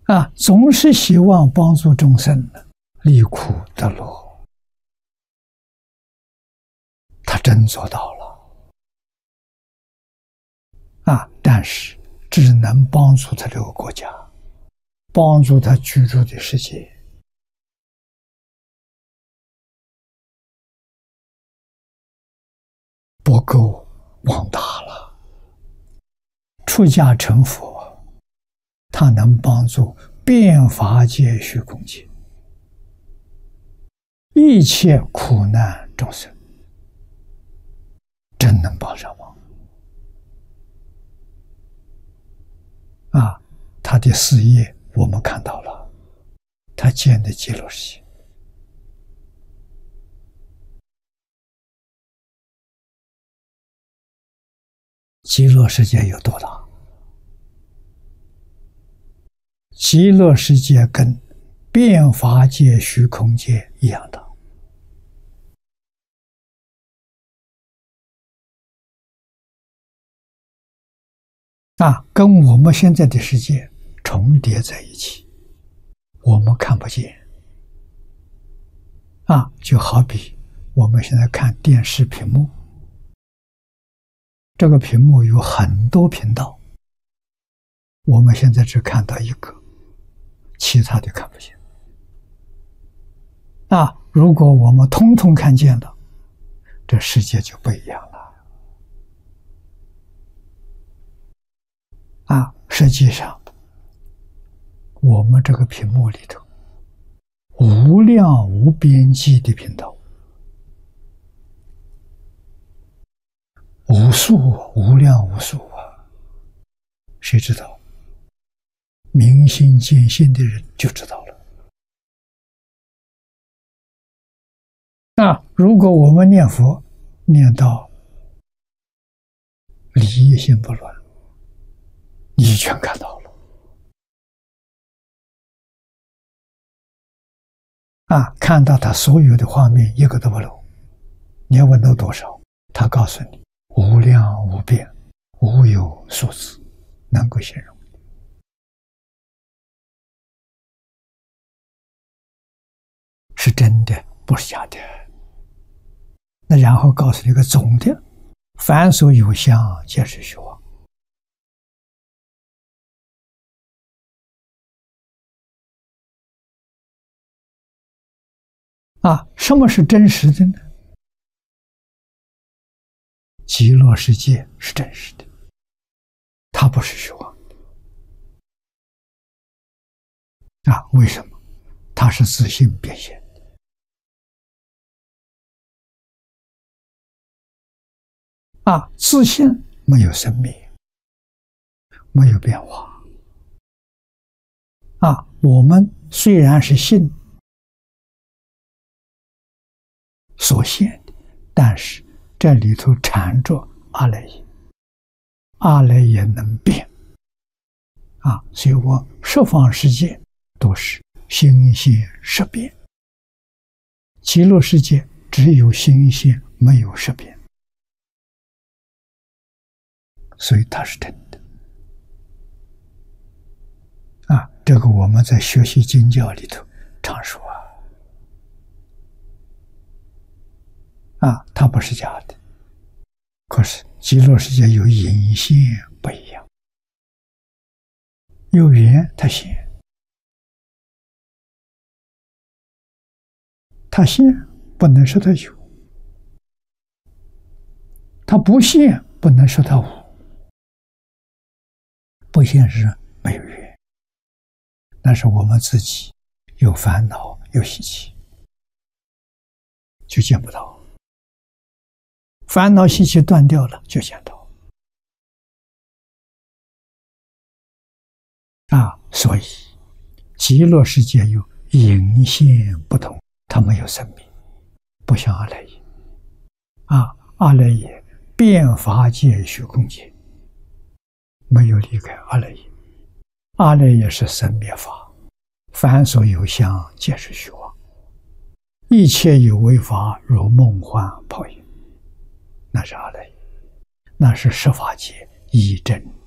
总是希望帮助众生离苦得乐，他真做到了但是只能帮助他这个国家，帮助他居住的世界，不够广大了。出家成佛，他能帮助遍法界虚空界一切苦难众生，真能帮上忙他的事业我们看到了，他建的极乐世界，极乐世界有多大？极乐世界跟遍法界虚空界一样大跟我们现在的世界重叠在一起，我们看不见就好比我们现在看电视屏幕，这个屏幕有很多频道，我们现在只看到一个，其他的看不见如果我们通通看见了，这世界就不一样了实际上我们这个屏幕里头无量无边际的频道，无数无量无数谁知道？明心见性的人就知道了如果我们念佛念到理业心不乱，你全看到了看到他所有的画面一个都不漏，你要问漏多少，他告诉你无量无边，无有数字能够形容，是真的，不是假的。那然后告诉你一个总的，凡所有相皆是虚妄什么是真实的呢？极乐世界是真实的，它不是虚妄为什么？它是自性变现自性没有生灭，没有变化我们虽然是性所现的，但是这里头缠着阿赖耶，阿赖耶能变所以我十方世界都是心现识变，极乐世界只有心现没有识变，所以它是真的这个我们在学习经教里头常说它不是假的。可是极乐世界有隐现不一样，有缘它现，它现不能说它有，它不现不能说它无，不现是没有缘，但是我们自己有烦恼有习气就见不到，烦恼习气断掉了就见到所以极乐世界有隐现不同，它没有生命，不像阿赖耶阿赖耶遍法界虚空界没有离开阿赖耶，阿赖耶是生灭法，凡所有相皆是虚妄，一切有为法如梦幻泡影，那是阿赖耶，那是十法界一真